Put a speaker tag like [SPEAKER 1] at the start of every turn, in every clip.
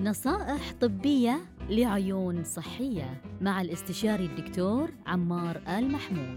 [SPEAKER 1] نصائح طبية لعيون صحية مع الاستشاري الدكتور عمار آل محمود.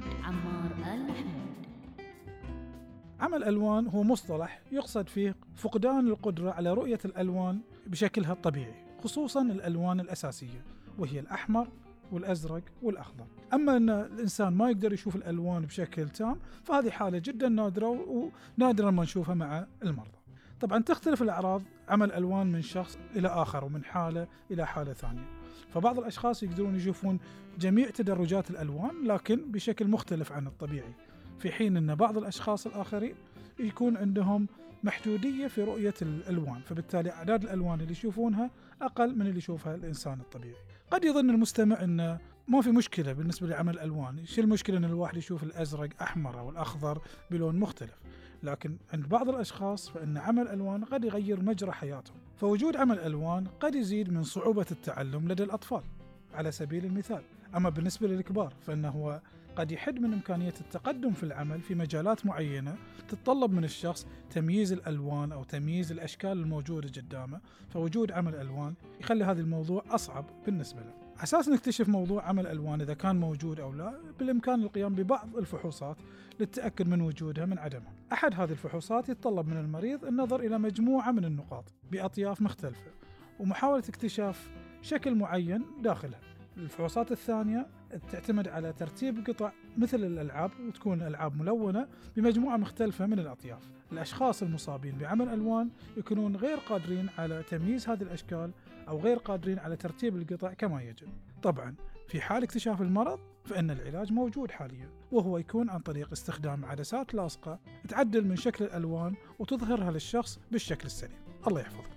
[SPEAKER 2] عمى الألوان هو مصطلح يقصد فيه فقدان القدرة على رؤية الألوان بشكلها الطبيعي، خصوصاً الألوان الأساسية وهي الأحمر والأزرق والأخضر. أما أن الإنسان ما يقدر يشوف الألوان بشكل تام فهذه حالة جداً نادرة ونادراً ما نشوفها مع المرضى. طبعاً تختلف الأعراض عمى الألوان من شخص إلى آخر ومن حالة إلى حالة ثانية، فبعض الأشخاص يقدرون يشوفون جميع تدرجات الألوان لكن بشكل مختلف عن الطبيعي، في حين أن بعض الأشخاص الآخرين يكون عندهم محدودية في رؤية الألوان، فبالتالي أعداد الألوان اللي يشوفونها أقل من اللي يشوفها الإنسان الطبيعي. قد يظن المستمع أن ما في مشكلة بالنسبة لعمى الألوان، شو المشكلة أن الواحد يشوف الأزرق أحمر أو الأخضر بلون مختلف؟ لكن عند بعض الأشخاص فإن عمى الألوان قد يغير مجرى حياتهم، فوجود عمى الألوان قد يزيد من صعوبة التعلم لدى الأطفال على سبيل المثال. أما بالنسبة للكبار فإنه قد يحد من إمكانية التقدم في العمل في مجالات معينة تتطلب من الشخص تمييز الألوان أو تمييز الأشكال الموجودة قدامه، فوجود عمى الألوان يخلي هذا الموضوع أصعب بالنسبة له. أساس نكتشف موضوع عمى الألوان إذا كان موجود أو لا، بالإمكان القيام ببعض الفحوصات للتأكد من وجودها من عدمها. أحد هذه الفحوصات يتطلب من المريض النظر إلى مجموعة من النقاط بأطياف مختلفة ومحاولة اكتشاف شكل معين داخلها. الفحوصات الثانية تعتمد على ترتيب قطع مثل الألعاب، وتكون الألعاب ملونة بمجموعة مختلفة من الأطياف. الأشخاص المصابين بعمى الألوان يكونون غير قادرين على تمييز هذه الأشكال أو غير قادرين على ترتيب القطع كما يجب. طبعا في حال اكتشاف المرض فإن العلاج موجود حاليا، وهو يكون عن طريق استخدام عدسات لاصقة تعدل من شكل الألوان وتظهرها للشخص بالشكل السليم. الله يحفظك.